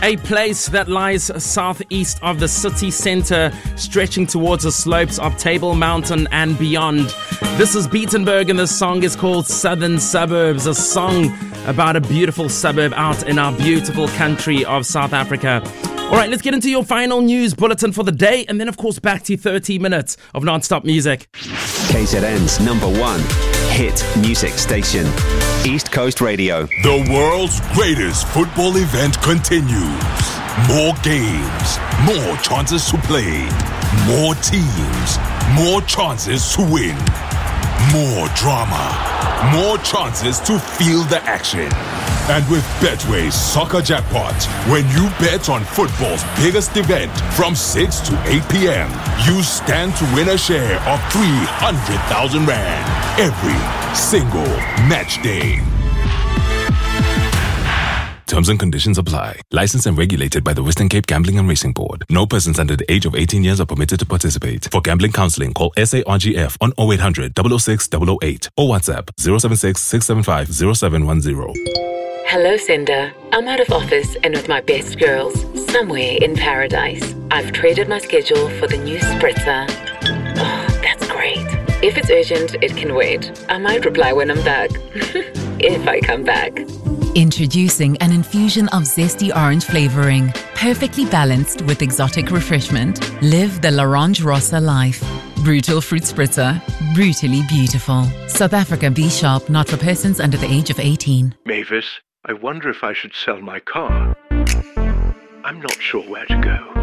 A place that lies southeast of the city centre, stretching towards the slopes of Table Mountain and beyond. This is Beatenberg, and the song is called Southern Suburbs, a song about a beautiful suburb out in our beautiful country of South Africa. All right, let's get into your final news bulletin for the day, and then, of course, back to 30 minutes of non-stop music. KZN's number one hit music station, East Coast Radio. The world's greatest football event continues. More games, more chances to play, more teams, more chances to win, more drama, more chances to feel the action. And with Betway's Soccer Jackpot, when you bet on football's biggest event from 6 to 8 p.m., you stand to win a share of 300,000 Rand every single match day. Terms and conditions apply. Licensed and regulated by the Western Cape Gambling and Racing Board. No persons under the age of 18 years are permitted to participate. For gambling counseling, call SARGF on 0800 006 008 or WhatsApp 076 675 0710. Hello, Cinder. I'm out of office and with my best girls, somewhere in paradise. I've traded my schedule for the new spritzer. Oh, that's great. If it's urgent, it can wait. I might reply when I'm back. If I come back. Introducing an infusion of zesty orange flavoring, perfectly balanced with exotic refreshment. Live the L'Orange Rossa life. Brutal fruit spritzer, brutally beautiful. South Africa B Sharp, not for persons under the age of 18. Mavis, I wonder if I should sell my car. I'm not sure where to go.